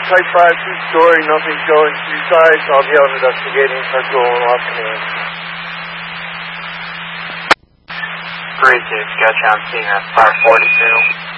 Type 5, two-story, nothing showing. Two sides, I'll be out investigating. Central off command. 3-2, gotcha, I'm seeing a fire 42.